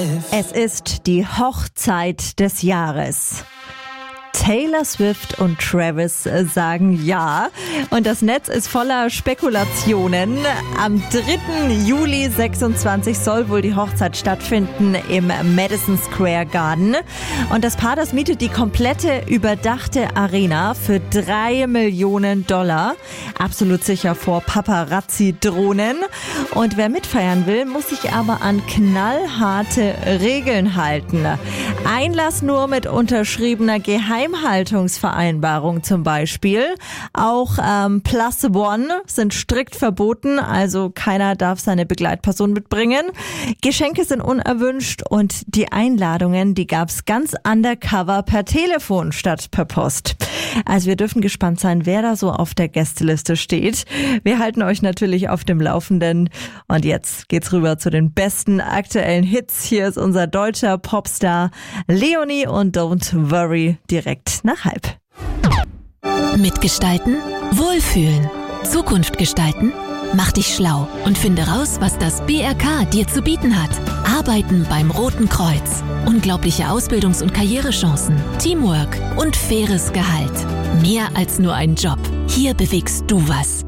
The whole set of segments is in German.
Es ist die Hochzeit des Jahres. Taylor Swift und Travis sagen ja. Und das Netz ist voller Spekulationen. Am 3. Juli 26 soll wohl die Hochzeit stattfinden im Madison Square Garden. Und das Paar, das mietet die komplette überdachte Arena für $3 Millionen. Absolut sicher vor Paparazzi-Drohnen. Und wer mitfeiern will, muss sich aber an knallharte Regeln halten. Einlass nur mit unterschriebener Geheimhaltungsvereinbarung zum Beispiel. Auch Plus One sind strikt verboten, also keiner darf seine Begleitperson mitbringen. Geschenke sind unerwünscht und die Einladungen, die gab's ganz undercover per Telefon statt per Post. Also wir dürfen gespannt sein, wer da so auf der Gästeliste steht. Wir halten euch natürlich auf dem Laufenden. Und jetzt geht's rüber zu den besten aktuellen Hits. Hier ist unser deutscher Popstar Leonie und Don't Worry direkt nach 12:30. Mitgestalten, wohlfühlen, Zukunft gestalten, mach dich schlau und finde raus, was das BRK dir zu bieten hat. Arbeiten beim Roten Kreuz. Unglaubliche Ausbildungs- und Karrierechancen, Teamwork und faires Gehalt. Mehr als nur ein Job. Hier bewegst du was.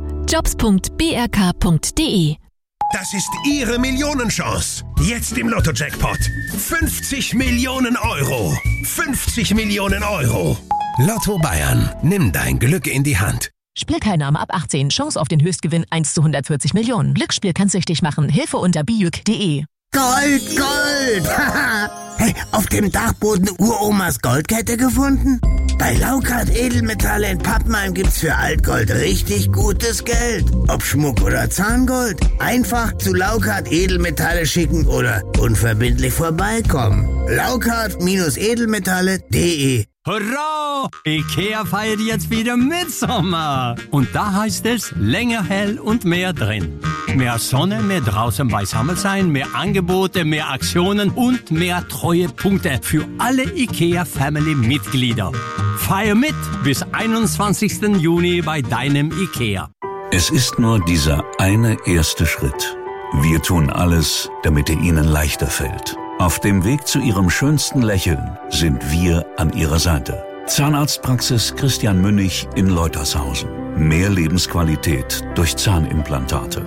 jobs.brk.de. Das ist Ihre Millionenchance. Jetzt im Lotto-Jackpot. 50 Millionen Euro. 50 Millionen Euro. Lotto Bayern. Nimm dein Glück in die Hand. Spielteilnahme ab 18. Chance auf den Höchstgewinn 1 zu 140 Millionen. Glücksspiel kann süchtig machen. Hilfe unter bijuk.de. Gold, Gold! Hey, auf dem Dachboden Uromas Goldkette gefunden? Bei Laukart Edelmetalle in Pappenheim gibt's für Altgold richtig gutes Geld. Ob Schmuck oder Zahngold. Einfach zu Laukart Edelmetalle schicken oder unverbindlich vorbeikommen. Laukart-edelmetalle.de. Hurra! IKEA feiert jetzt wieder Mitsommer. Und da heißt es länger hell und mehr drin. Mehr Sonne, mehr draußen beisammen sein, mehr Angebote, mehr Aktionen und mehr Treuepunkte für alle IKEA-Family-Mitglieder. Feier mit bis 21. Juni bei deinem IKEA. Es ist nur dieser eine erste Schritt. Wir tun alles, damit er Ihnen leichter fällt. Auf dem Weg zu Ihrem schönsten Lächeln sind wir an Ihrer Seite. Zahnarztpraxis Christian Münnig in Leutershausen. Mehr Lebensqualität durch Zahnimplantate.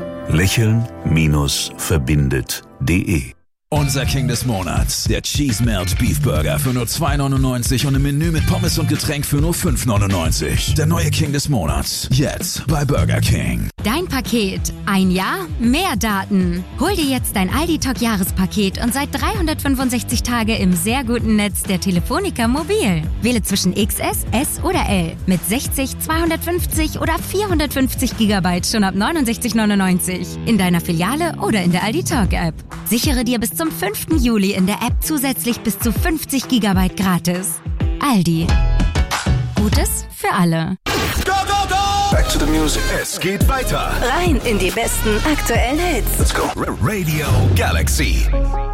Lächeln-verbindet.de. Unser King des Monats, der Cheese Melt Beef Burger für nur $2,99 und im Menü mit Pommes und Getränk für nur $5,99. Der neue King des Monats, jetzt bei Burger King. Dein Paket, ein Jahr, mehr Daten. Hol dir jetzt dein Aldi Talk Jahrespaket und seit 365 Tage im sehr guten Netz der Telefonica Mobil. Wähle zwischen XS, S oder L mit 60, 250 oder 450 GB schon ab 69,99 in deiner Filiale oder in der Aldi Talk App. Sichere dir bis zum 5. Juli in der App zusätzlich bis zu 50 GB gratis. Aldi. Gutes für alle. Go, go, go! Back to the music. Es geht weiter. Rein in die besten aktuellen Hits. Let's go. Radio Galaxy.